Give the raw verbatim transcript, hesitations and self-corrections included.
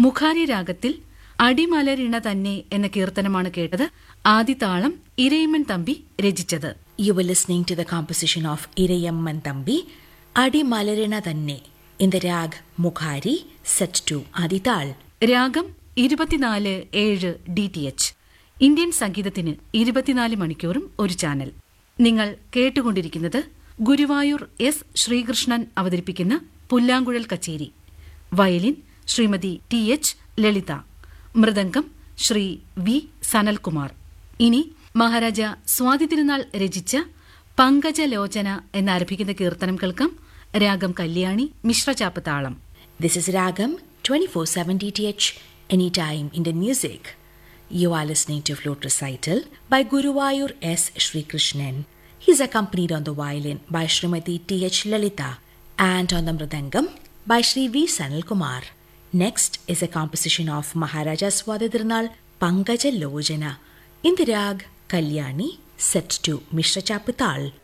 മുഖാരി രാഗത്തിൽ അടിമലരിണ തന്നെ എന്ന കീർത്തനമാണ് കേട്ടത്. ആദിതാളം ഇരയിമ്മൻ തമ്പി രചിച്ചത്. You were listening to the composition of Irayamman Thambi, Adi Malarina Thanne, in the rag Mukhari, set to Adital. രാഗം ഇരുപത്തിനാല് ഏഴ് ഡി ടി എച്ച്. ഇന്ത്യൻ സംഗീതത്തിന് ഇരുപത്തിനാല് മണിക്കൂറും ഒരു ചാനൽ. നിങ്ങൾ കേട്ടുകൊണ്ടിരിക്കുന്നത് ഗുരുവായൂർ എസ് ശ്രീകൃഷ്ണൻ അവതരിപ്പിക്കുന്ന പുല്ലാങ്കുഴൽ കച്ചേരി. വയലിൻ ശ്രീമതി ടി എച്ച് ലളിത. മൃദംഗം ശ്രീ വി സനൽകുമാർ. ഇനി മഹാരാജ സ്വാതി തിരുനാൾ രചിച്ച പങ്കജലോചന എന്നാരംഭിക്കുന്ന കീർത്തനം കേൾക്കാം. രാഗം കല്യാണി, മിശ്രചാപ്പ് താളം. This is Ragam twenty-four seven D T H, anytime Indian music. You are listening to Flute Recital by Guruvayur S. Sri Krishnan. He is accompanied on the violin by Srimati T H Lalita and on the mridangam by Sri V Sanal Kumar. Next is a composition of Maharaja Swati Tirunal Pankaja Lojana in the rag Kalyani, set to Mishra Chapital.